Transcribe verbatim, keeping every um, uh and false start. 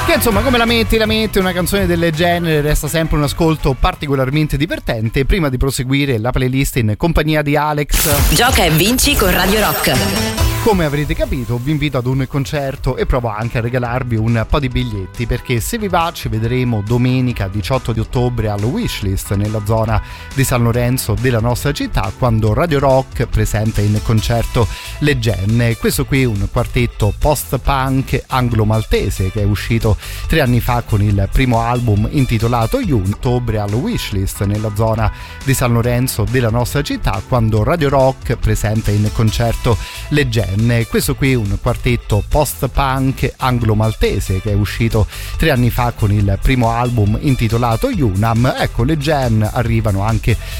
Che insomma, come la metti, la metti, una canzone del genere resta sempre un ascolto particolarmente divertente. Prima di proseguire la playlist in compagnia di Alex, gioca e vinci con Radio Rock. Come avrete capito, vi invito ad un concerto e provo anche a regalarvi un po' di biglietti, perché se vi va ci vedremo domenica diciotto di ottobre allo Wishlist nella zona di San Lorenzo della nostra città, quando Radio Rock presenta in concerto le Gemme. Questo qui è un quartetto post-punk anglo-maltese che è uscito tre anni fa con il primo album intitolato You. Ottobre allo Wishlist nella zona di San Lorenzo della nostra città, quando Radio Rock presenta in concerto le Gemme. Questo qui è un quartetto post-punk anglo-maltese che è uscito tre anni fa con il primo album intitolato Unam. Ecco, le Gem arrivano anche